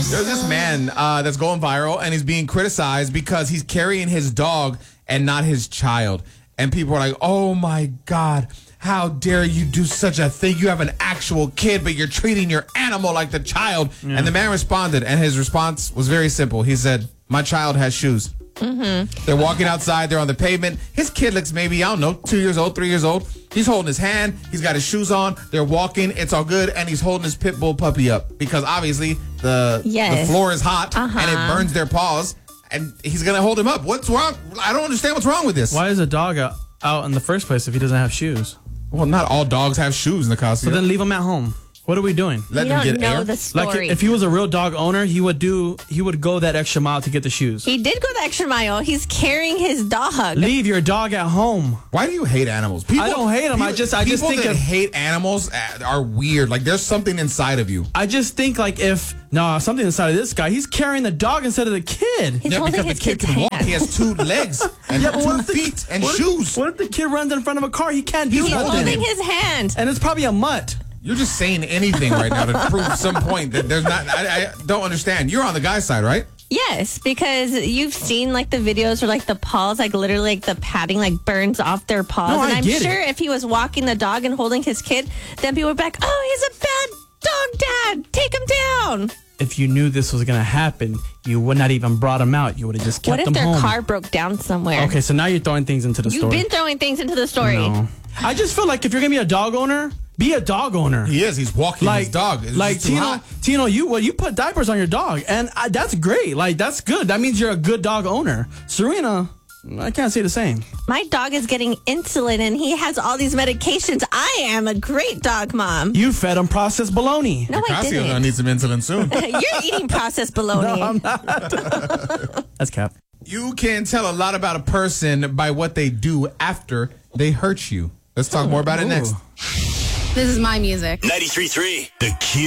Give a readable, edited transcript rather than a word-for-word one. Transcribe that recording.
There's this man that's going viral, and he's being criticized because he's carrying his dog and not his child. And people are like, oh, my God, how dare you do such a thing? You have an actual kid, but you're treating your animal like the child. Yeah. And the man responded, and his response was very simple. He said, my child has shoes. Mm-hmm. They're walking outside. They're on the pavement. His kid looks maybe, I don't know, 2 years old, 3 years old. He's holding his hand. He's got his shoes on. They're walking. It's all good. And he's holding his pit bull puppy up because obviously the floor is hot and it burns their paws. And he's going to hold him up. What's wrong? I don't understand what's wrong with this. Why is a dog out in the first place if he doesn't have shoes? Well, not all dogs have shoes, Nicasio. So then leave him at home. What are we doing? Let them get air. The story. Like if he was a real dog owner, he would go that extra mile to get the shoes. He did go the extra mile. He's carrying his dog. Leave your dog at home. Why do you hate animals? I don't hate them. I just think that hate animals are weird. Like there's something inside of you. I just think like something inside of this guy. He's carrying the dog instead of the kid. He's because the kid can walk. He has 2 legs and 2 feet and shoes. What if the kid runs in front of a car? He can't do nothing. nothing. He's holding his hand. And it's probably a mutt. You're just saying anything right now to prove some point that there's not. I don't understand. You're on the guy's side, right? Yes, because you've seen like the videos where like the paws, like literally like the padding like burns off their paws. No, and I'm get sure if he was walking the dog and holding his kid, then people would be like, oh, he's a bad dog dad. Take him down. If you knew this was going to happen, you would not even brought him out. You would have just kept them home. What if their car broke down somewhere? Okay, so now you're throwing things into the story. You've been throwing things into the story. No. I just feel like if you're going to be a dog owner, be a dog owner. He is. He's walking his dog. It's like Tino, you put diapers on your dog, and that's great. Like that's good. That means you're a good dog owner. Serena, I can't say the same. My dog is getting insulin, and he has all these medications. I am a great dog mom. You fed him processed bologna. No, I didn't. Gonna need some insulin soon. You're eating processed bologna. No, I'm not. That's cap. You can tell a lot about a person by what they do after they hurt you. Let's talk more about it next. This is my music. 93.3 The Q.